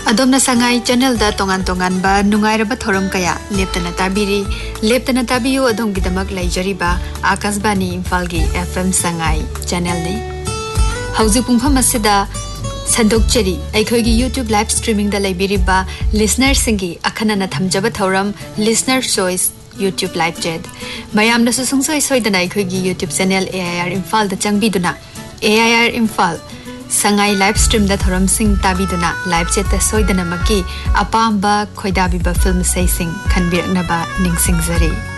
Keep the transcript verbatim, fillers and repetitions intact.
Adomna sangai channel da tongan tongan ba nungai raba thorom kaya leptana tabiri leptana tabiyu adom gidamak laijari ba Akashbani Imphal gi F M sangai channel ni hauju pungpham asida sandok cheri aikhoi gi YouTube live streaming da laibiri ba listener singi akhana na thamjaba thoram listener choice YouTube live chat mayam na su sungsoi soidana aikhoi gi YouTube channel A I R Imphal da changbi duna A I R Imphal sangai live stream da thoram sing tabiduna live chat ta soidana maki apamba khoidabi ba film sai sing khanbirakna ba ningsing zari